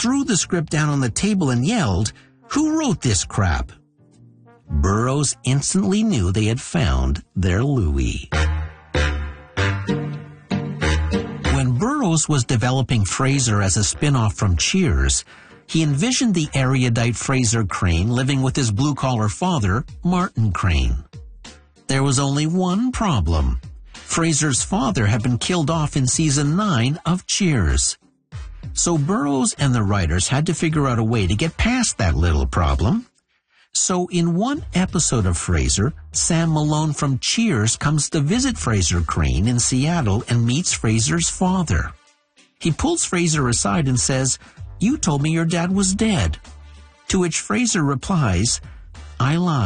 threw the script down on the table and yelled, "Who wrote this crap?" Burroughs instantly knew they had found their Louie. When Burroughs was developing Frasier as a spin-off from Cheers, he envisioned the erudite Frasier Crane living with his blue-collar father, Martin Crane. There was only one problem. Frasier's father had been killed off in season 9 of Cheers. So Burroughs and the writers had to figure out a way to get past that little problem. So in one episode of Frasier, Sam Malone from Cheers comes to visit Frasier Crane in Seattle and meets Frasier's father. He pulls Frasier aside and says, "You told me your dad was dead." To which Frasier replies, "I lied.